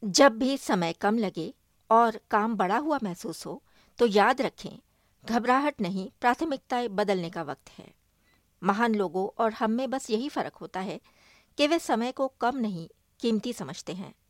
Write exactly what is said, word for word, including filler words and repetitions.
जब भी समय कम लगे और काम बड़ा हुआ महसूस हो तो याद रखें, घबराहट नहीं, प्राथमिकताएं बदलने का वक्त है। महान लोगों और हम में बस यही फर्क होता है कि वे समय को कम नहीं, कीमती समझते हैं।